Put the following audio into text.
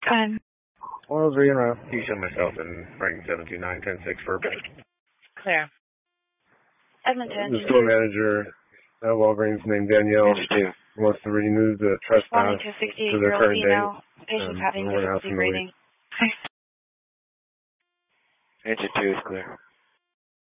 Fine. Well, Keisha, myself, and Frank 729-106 for a bit. Clear. Edmonton. The store manager at Walgreens named Danielle wants to renew the trespass to their current date. Patients having difficulty breathing. Engine 2 is clear.